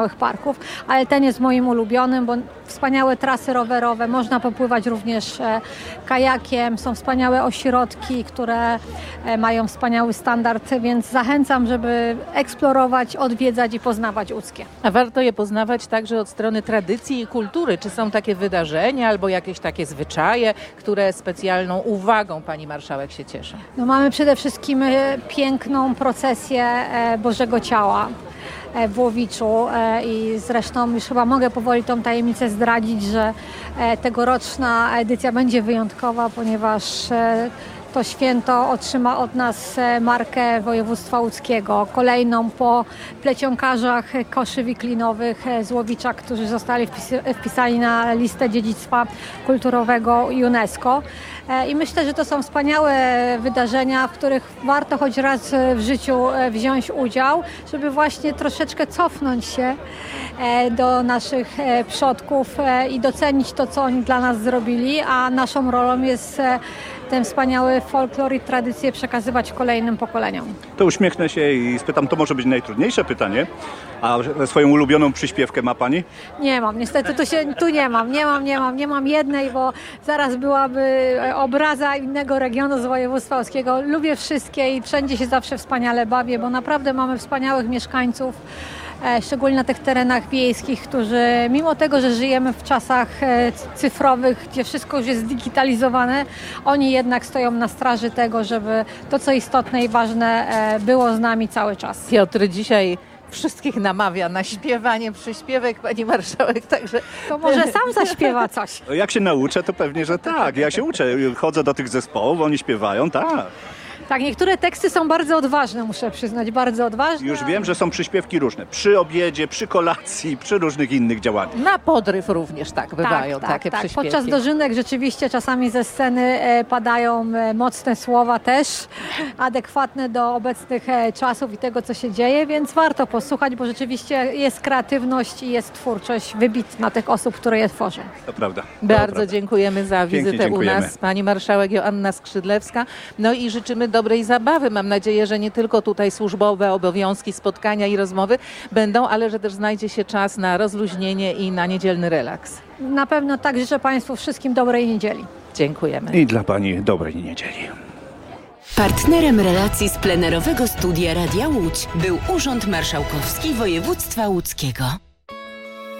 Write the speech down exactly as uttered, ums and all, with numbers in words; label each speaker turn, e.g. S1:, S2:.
S1: parków, ale ten jest moim ulubionym, bo wspaniałe trasy rowerowe, można popływać również kajakiem, są wspaniałe ośrodki, które mają wspaniały standard, więc zachęcam, żeby eksplorować, odwiedzać i poznawać łódzkie.
S2: A warto je poznawać także od strony tradycji i kultury. Czy są takie wydarzenia albo jakieś takie zwyczaje, które specjalną uwagą pani marszałek się cieszą?
S1: No, mamy przede wszystkim piękną procesję Bożego Ciała w Łowiczu i zresztą już chyba mogę powoli tą tajemnicę zdradzić, że tegoroczna edycja będzie wyjątkowa, ponieważ to święto otrzyma od nas markę województwa łódzkiego, kolejną po plecionkarzach koszy wiklinowych z Łowicza, którzy zostali wpis- wpisani na listę dziedzictwa kulturowego UNESCO. I myślę, że to są wspaniałe wydarzenia, w których warto choć raz w życiu wziąć udział, żeby właśnie troszeczkę cofnąć się do naszych przodków i docenić to, co oni dla nas zrobili, a naszą rolą jest ten wspaniały folklor i tradycje przekazywać kolejnym pokoleniom.
S3: To uśmiechnę się i spytam, to może być najtrudniejsze pytanie, a swoją ulubioną przyśpiewkę ma pani?
S1: Nie mam, niestety tu, się, tu nie mam, nie mam, nie mam, nie mam jednej, bo zaraz byłaby obraza innego regionu z województwa łódzkiego. Lubię wszystkie i wszędzie się zawsze wspaniale bawię, bo naprawdę mamy wspaniałych mieszkańców, szczególnie na tych terenach wiejskich, którzy mimo tego, że żyjemy w czasach cyfrowych, gdzie wszystko już jest zdigitalizowane, oni jednak stoją na straży tego, żeby to, co istotne i ważne, było z nami cały czas.
S2: Piotr dzisiaj wszystkich namawia na śpiewanie przyśpiewek pani marszałek, także...
S1: To może sam zaśpiewa coś.
S3: Jak się nauczę, to pewnie, że tak. Ja się uczę, chodzę do tych zespołów, oni śpiewają, tak.
S1: Tak, niektóre teksty są bardzo odważne, muszę przyznać, bardzo odważne.
S3: Już wiem, że są przyśpiewki różne. Przy obiedzie, przy kolacji, przy różnych innych działaniach.
S2: Na podryw również tak bywają
S1: tak,
S2: takie
S1: tak, tak.
S2: przyśpiewki.
S1: Podczas dożynek rzeczywiście czasami ze sceny padają mocne słowa też, adekwatne do obecnych czasów i tego, co się dzieje, więc warto posłuchać, bo rzeczywiście jest kreatywność i jest twórczość wybitna tych osób, które je tworzą.
S3: To prawda. To
S2: Bardzo
S3: prawda.
S2: dziękujemy za wizytę
S3: dziękujemy.
S2: u nas. Pani marszałek Joanna Skrzydlewska. No i życzymy dobrej zabawy. Mam nadzieję, że nie tylko tutaj służbowe obowiązki, spotkania i rozmowy będą, ale że też znajdzie się czas na rozluźnienie i na niedzielny relaks.
S1: Na pewno tak, życzę Państwu wszystkim dobrej niedzieli.
S2: Dziękujemy.
S3: I dla pani dobrej niedzieli.
S4: Partnerem relacji z plenerowego studia Radia Łódź był Urząd Marszałkowski Województwa Łódzkiego.